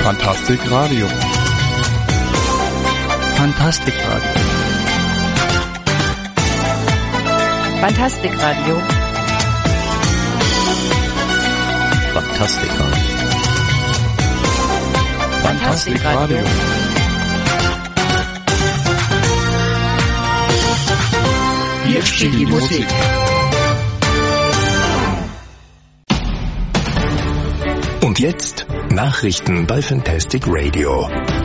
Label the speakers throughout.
Speaker 1: Fantastic Radio.
Speaker 2: Fantastic Radio.
Speaker 3: Fantastic Radio.
Speaker 2: Fantastic Radio.
Speaker 3: Fantastic Radio.
Speaker 1: Hier steht die Musik.
Speaker 4: Und jetzt Nachrichten bei Fantastic Radio.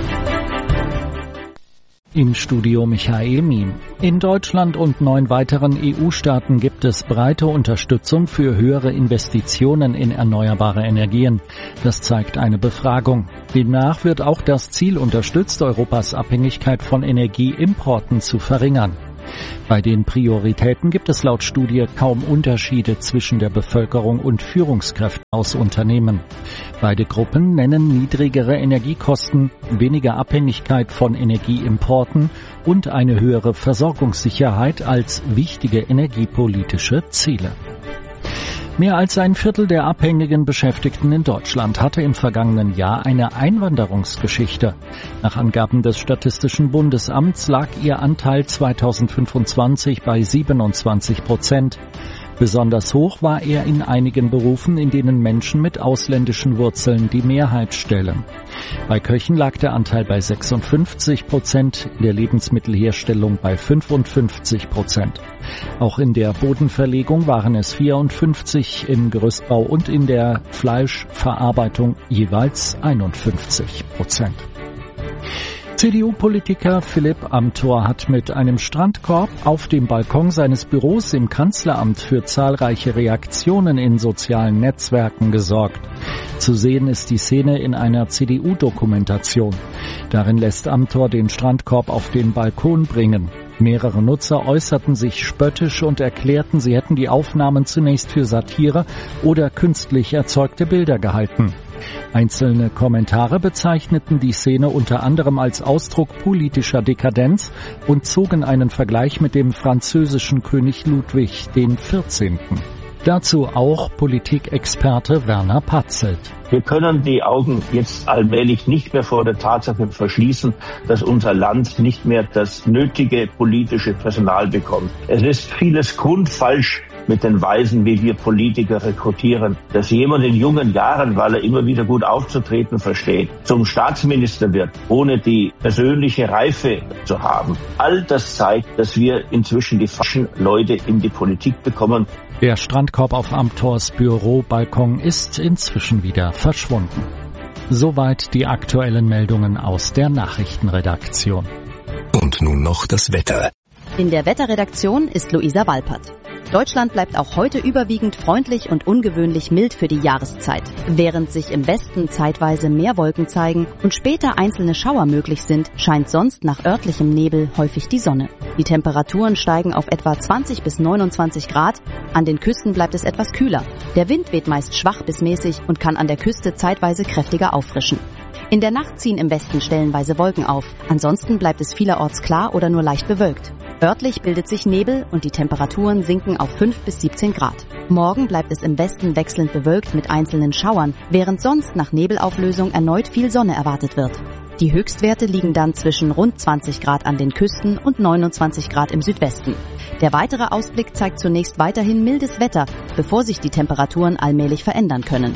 Speaker 5: Im Studio Michael Mien. In Deutschland und 9 weiteren EU-Staaten gibt es breite Unterstützung für höhere Investitionen in erneuerbare Energien. Das zeigt eine Befragung. Demnach wird auch das Ziel unterstützt, Europas Abhängigkeit von Energieimporten zu verringern. Bei den Prioritäten gibt es laut Studie kaum Unterschiede zwischen der Bevölkerung und Führungskräften aus Unternehmen. Beide Gruppen nennen niedrigere Energiekosten, weniger Abhängigkeit von Energieimporten und eine höhere Versorgungssicherheit als wichtige energiepolitische Ziele. Mehr als ein Viertel der abhängigen Beschäftigten in Deutschland hatte im vergangenen Jahr eine Einwanderungsgeschichte. Nach Angaben des Statistischen Bundesamts lag ihr Anteil 2025 bei 27%. Besonders hoch war er in einigen Berufen, in denen Menschen mit ausländischen Wurzeln die Mehrheit stellen. Bei Köchen lag der Anteil bei 56%, in der Lebensmittelherstellung bei 55%. Auch in der Bodenverlegung waren es 54%, im Gerüstbau und in der Fleischverarbeitung jeweils 51%. CDU-Politiker Philipp Amthor hat mit einem Strandkorb auf dem Balkon seines Büros im Kanzleramt für zahlreiche Reaktionen in sozialen Netzwerken gesorgt. Zu sehen ist die Szene in einer CDU-Dokumentation. Darin lässt Amthor den Strandkorb auf den Balkon bringen. Mehrere Nutzer äußerten sich spöttisch und erklärten, sie hätten die Aufnahmen zunächst für Satire oder künstlich erzeugte Bilder gehalten. Einzelne Kommentare bezeichneten die Szene unter anderem als Ausdruck politischer Dekadenz und zogen einen Vergleich mit dem französischen König Ludwig XIV. Dazu auch Politikexperte Werner Patzelt.
Speaker 6: Wir können die Augen jetzt allmählich nicht mehr vor der Tatsache verschließen, dass unser Land nicht mehr das nötige politische Personal bekommt. Es ist vieles grundfalsch mit den Weisen, wie wir Politiker rekrutieren. Dass jemand in jungen Jahren, weil er immer wieder gut aufzutreten versteht, zum Staatsminister wird, ohne die persönliche Reife zu haben. All das zeigt, dass wir inzwischen die falschen Leute in die Politik bekommen.
Speaker 5: Der Strandkorb auf Amthors Bürobalkon ist inzwischen wieder verschwunden. Soweit die aktuellen Meldungen aus der Nachrichtenredaktion.
Speaker 4: Und nun noch das Wetter.
Speaker 3: In der Wetterredaktion ist Luisa Walpert. Deutschland bleibt auch heute überwiegend freundlich und ungewöhnlich mild für die Jahreszeit. Während sich im Westen zeitweise mehr Wolken zeigen und später einzelne Schauer möglich sind, scheint sonst nach örtlichem Nebel häufig die Sonne. Die Temperaturen steigen auf etwa 20 bis 29 Grad. An den Küsten bleibt es etwas kühler. Der Wind weht meist schwach bis mäßig und kann an der Küste zeitweise kräftiger auffrischen. In der Nacht ziehen im Westen stellenweise Wolken auf. Ansonsten bleibt es vielerorts klar oder nur leicht bewölkt. Örtlich bildet sich Nebel und die Temperaturen sinken auf 5 bis 17 Grad. Morgen bleibt es im Westen wechselnd bewölkt mit einzelnen Schauern, während sonst nach Nebelauflösung erneut viel Sonne erwartet wird. Die Höchstwerte liegen dann zwischen rund 20 Grad an den Küsten und 29 Grad im Südwesten. Der weitere Ausblick zeigt zunächst weiterhin mildes Wetter, bevor sich die Temperaturen allmählich verändern können.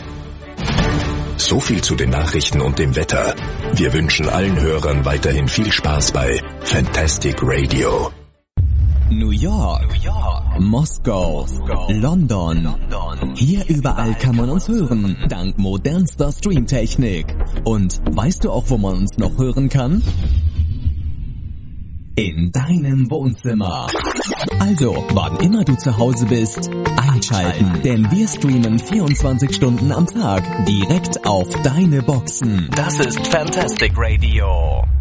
Speaker 4: So viel zu den Nachrichten und dem Wetter. Wir wünschen allen Hörern weiterhin viel Spaß bei Fantastic Radio.
Speaker 7: New York, Moskau, London. Hier überall kann man uns hören, dank modernster Streamtechnik. Und weißt du auch, wo man uns noch hören kann? In deinem Wohnzimmer. Also, wann immer du zu Hause bist, einschalten, denn wir streamen 24 Stunden am Tag direkt auf deine Boxen.
Speaker 4: Das ist Fantastic Radio.